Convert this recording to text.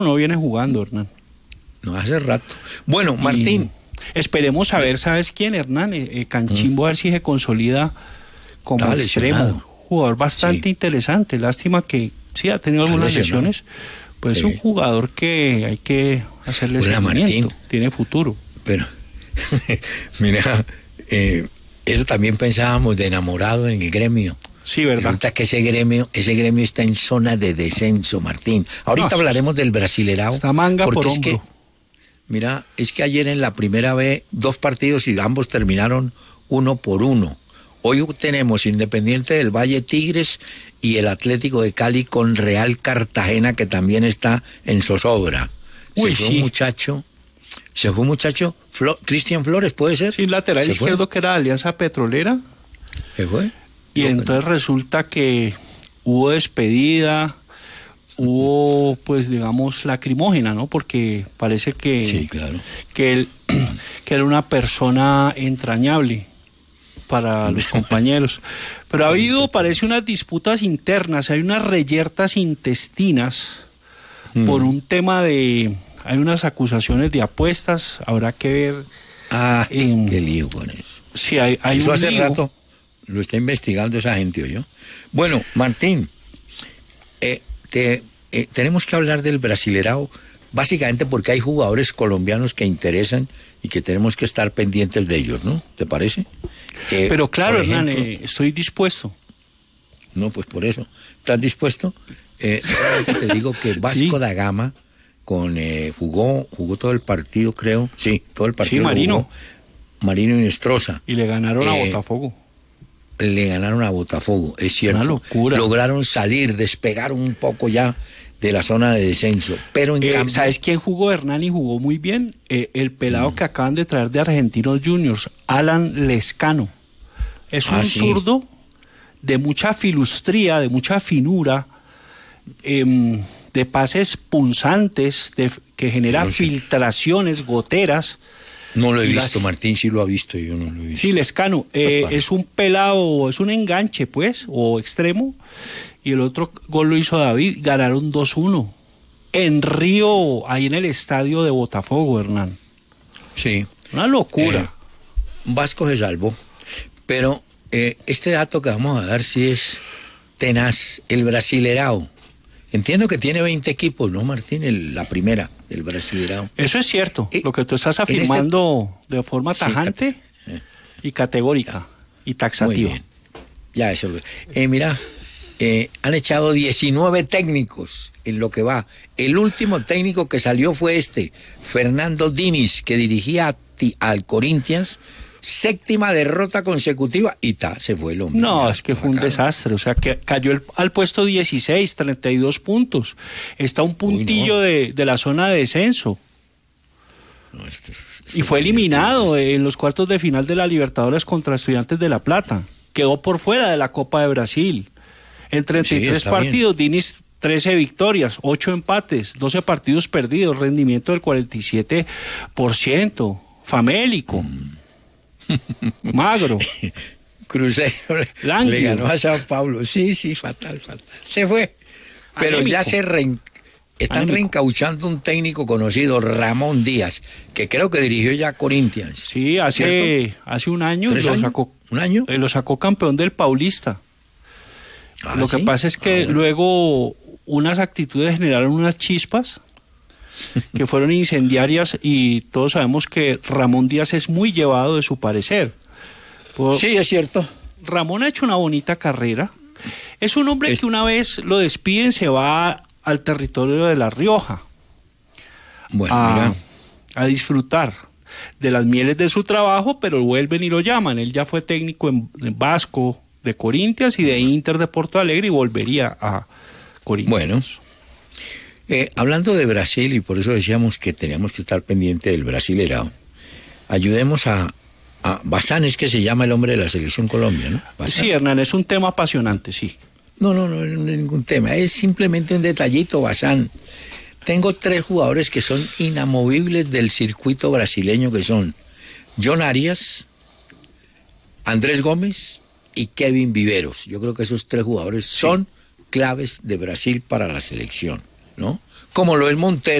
no viene jugando, Hernán. No, hace rato. Bueno, Martín. Esperemos a ver, ¿sabes quién, Hernán? Canchimbo, a ver si se consolida como extremo. Jugador bastante interesante. Lástima que sí ha tenido algunas lesiones. Pues es un jugador que hay que hacerle seguimiento. Martín, tiene futuro. Pero, mira, eso también pensábamos de enamorado en el gremio. Sí, ¿verdad? Resulta que ese gremio está en zona de descenso, Martín. Ahorita hablaremos del Brasilerao. Está manga por hombro. Mira, es que ayer en la primera B 2 partidos y ambos terminaron 1-1. Hoy tenemos Independiente del Valle Tigres y el Atlético de Cali con Real Cartagena, que también está en zozobra. Se fue un muchacho, Cristian Flores, ¿puede ser? Sí, lateral izquierdo que era Alianza Petrolera. ¿Se fue? Y entonces resulta que hubo despedida, hubo, pues, digamos, lacrimógena, ¿no? Porque parece que, sí, claro, que él era una persona entrañable para los compañeros. Pero ha habido, parece, unas disputas internas, hay unas reyertas intestinas por un tema de... Hay unas acusaciones de apuestas, habrá que ver... qué lío con eso. Sí, hay eso un hace lío. Rato lo está investigando esa gente, ¿oyó? Bueno, Martín, tenemos que hablar del Brasilerao, básicamente porque hay jugadores colombianos que interesan y que tenemos que estar pendientes de ellos, ¿no? ¿Te parece? Pero claro, Hernán, estoy dispuesto. No, pues por eso. ¿Estás dispuesto? Te digo que Vasco da Gama jugó todo el partido, creo. Sí, todo el partido. Sí, Marino. Marino y Nestroza. Y le ganaron a Botafogo. Le ganaron a Botafogo, es cierto. Una locura. Lograron despegar un poco ya de la zona de descenso. Pero en cambio... ¿Sabes quién jugó, Hernán, y jugó muy bien? El pelado que acaban de traer de Argentinos Juniors, Alan Lescano. Es un zurdo de mucha filustría, de mucha finura, de pases punzantes, que genera filtraciones, goteras. No lo he visto, Martín sí lo ha visto, yo no lo he visto. Sí, Lescano, es un pelado, es un enganche, pues, o extremo, y el otro gol lo hizo David, ganaron 2-1. En Río, ahí en el estadio de Botafogo, Hernán. Sí. Una locura. Vasco se salvó, pero este dato que vamos a dar sí es tenaz, el Brasilerao. Entiendo que tiene 20 equipos, ¿no, Martín? La primera, el Brasilerao. Eso es cierto, lo que tú estás afirmando de forma tajante y categórica y taxativa. Muy bien. Ya, eso. Mira, han echado 19 técnicos en lo que va. El último técnico que salió fue Fernando Diniz, que dirigía al Corinthians. 7ª derrota consecutiva y se fue el hombre. No, es que fue un desastre, o sea, que cayó al puesto 16, 32 puntos. Está un puntillo de la zona de descenso. No, y fue eliminado en los cuartos de final de la Libertadores contra Estudiantes de La Plata. Quedó por fuera de la Copa de Brasil. En 33 partidos, Diniz 13 victorias, 8 empates, 12 partidos perdidos, rendimiento del 47%, famélico. Magro. Cruzeiro le ganó a Sao Paulo. Sí, fatal. Se fue. Pero anémico. Ya están reencauchando un técnico conocido, Ramón Díaz, que creo que dirigió ya Corinthians. Sí, hace un año. ¿Un año? Lo sacó campeón del Paulista. Lo que pasa es que luego unas actitudes generaron unas chispas que fueron incendiarias y todos sabemos que Ramón Díaz es muy llevado de su parecer. Sí, es cierto. Ramón ha hecho una bonita carrera. Es un hombre que una vez lo despiden se va al territorio de La Rioja a disfrutar de las mieles de su trabajo, pero vuelven y lo llaman. Él ya fue técnico en Vasco de Corinthians y de Inter de Porto Alegre y volvería a Corinthians. Bueno. Hablando de Brasil, y por eso decíamos que teníamos que estar pendiente del Brasilerao, ayudemos a Bazán, es que se llama el hombre de la Selección Colombia, ¿no? Bazán. Sí, Hernán, es un tema apasionante, sí. No es ningún tema, es simplemente un detallito, Bazán. Tengo 3 jugadores que son inamovibles del circuito brasileño, que son John Arias, Andrés Gómez y Kevin Viveros. Yo creo que esos 3 jugadores son claves de Brasil para la selección, ¿no? como lo es Montero.